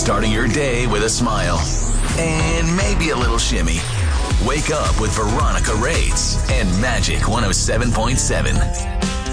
starting your day with a smile and maybe a little shimmy. Wake up with Veronica Rades and Magic 107.7.